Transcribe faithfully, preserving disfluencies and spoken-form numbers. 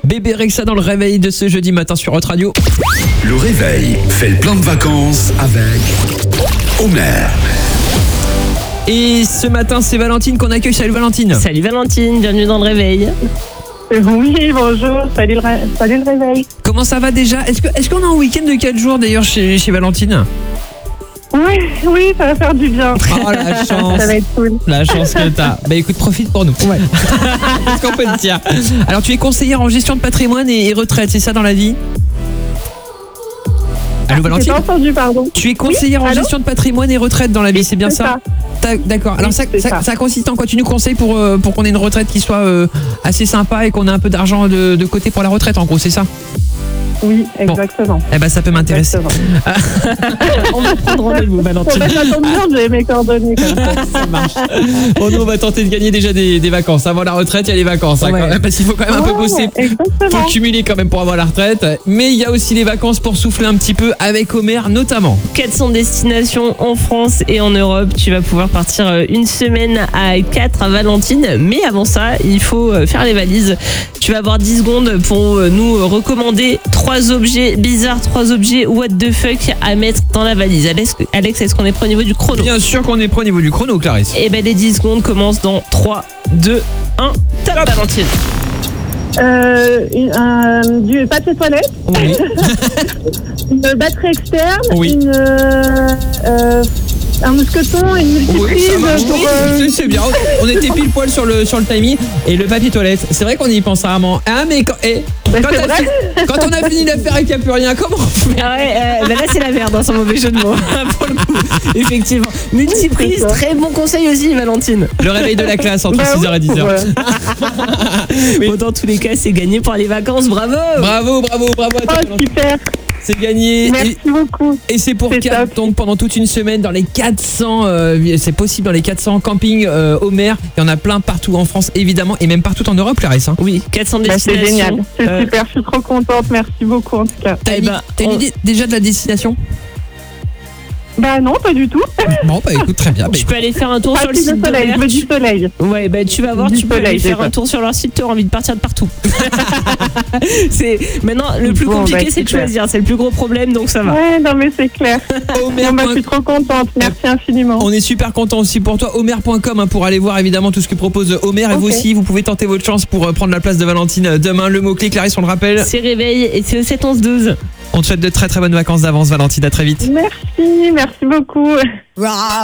Bébé Rexha dans le réveil de ce jeudi matin sur Hot Radio. Le réveil fait le plein de vacances avec Homer. Et ce matin, c'est Valentine qu'on accueille. Salut Valentine. Salut Valentine, bienvenue dans le réveil. Oui, bonjour, salut le, ré- salut le réveil. Comment ça va déjà? Est-ce, que, est-ce qu'on a un week-end de quatre jours d'ailleurs chez, chez Valentine? Oui, oui, ça va faire du bien. Oh la chance. Ça va être cool. La chance que t'as. Bah écoute, profite pour nous. Ouais. Qu'est-ce qu'on peut te dire? Alors tu es conseillère en gestion de patrimoine et, et retraite, c'est ça dans la vie? Allô J'ai Valentine? pas entendu, pardon. Tu es conseillère Oui, en allô gestion de patrimoine et retraite dans la vie, c'est bien c'est ça, ça. T'as- D'accord. Alors Oui, ça, c'est ça, ça. ça consiste en quoi? Tu nous conseilles pour, euh, pour qu'on ait une retraite qui soit euh, assez sympa et qu'on ait un peu d'argent de, de côté pour la retraite, en gros, c'est ça? Oui, exactement. Eh ben ça peut m'intéresser. Exactement. On va prendre rendez-vous Pour Valentine. mettre la tombe bien, j'ai mes coordonnées comme ça. Ça marche. Bon, nous on va tenter de gagner déjà des, des vacances. Avant la retraite, il y a les vacances, hein, Ouais. quand même, parce qu'il faut quand même un peu Ouais, bosser. Faut exactement. cumuler quand même pour avoir la retraite. Mais il y a aussi les vacances pour souffler un petit peu avec Homer notamment. quatre cents destinations en France et en Europe. Tu vas pouvoir partir euh, une semaine à quatre à Valentine. Mais avant ça, il faut euh, faire les valises. Tu vas avoir dix secondes pour euh, nous euh, recommander trois objets bizarres, trois objets what the fuck à mettre dans la valise. Alex, Alex est-ce qu'on est prêt au niveau du chrono? Bien sûr qu'on est prêt au niveau du chrono, Clarisse. Et ben les dix secondes commencent dans trois, deux, un. Top Valentine. Euh, une- un- du papier toilette, Oui. une batterie externe, Oui. une, euh, euh, un mousqueton, une Oui, multiprise ça marche. pour... Oui, euh, c'est- c'est bien. On était pile poil sur le, sur le timing. Et le papier toilette, c'est vrai qu'on y pense rarement. Ah, mais quand, eh, Bah, quand, c'est t'as vrai. fi- quand on a fini l'affaire et qu'il n'y a plus rien, comment on fait? Ah ouais, euh, bah là c'est la merde, hein, sans mauvais jeu de mots. Pour le coup, effectivement. Multiprise, C'est ça. très bon conseil aussi, Valentine. Le réveil de la classe entre bah six heures et oui, dix heures. ouais. Bon, dans tous les cas, c'est gagné pour les vacances, bravo. Bravo, bravo, bravo à toi. Oh, super, C'est gagné. merci Et, beaucoup. et c'est pour C'est quatre, top. donc pendant toute une semaine dans les quatre cents, euh, c'est possible dans les quatre cents campings euh, Homer. Il y en a plein partout en France évidemment et même partout en Europe, Clarisse. Hein. Oui, quatre cents Bah, c'est destinations. génial, c'est Euh, super, je suis trop contente, merci beaucoup en tout cas. T'as Eh une, ben, t'as une on- idée déjà de la destination? Bah non, pas du tout. Bon, bah écoute, très bien. Bah, Tu peux aller faire un tour Pas sur le plus de site soleil, je veux d'Auberge. du soleil. Ouais, bah tu vas voir, Du tu peux aller soleil, faire déjà. un tour sur leur site, tu auras envie de partir de partout. c'est maintenant le plus Bon, compliqué, bah, c'est de super. choisir, c'est le plus gros problème, donc ça va. Ouais, non mais c'est clair. Homer. Bon, bah, je suis trop contente, merci infiniment. On est super content aussi pour toi. Homer point com hein, pour aller voir évidemment tout ce que propose Homer. Et vous Ok. aussi, vous pouvez tenter votre chance pour euh, prendre la place de Valentine euh, demain. Le mot-clé, Clarisse, on le rappelle. C'est réveil et c'est au sept onze douze. On te souhaite de très très bonnes vacances d'avance, Valentine. À très vite. Merci, merci beaucoup.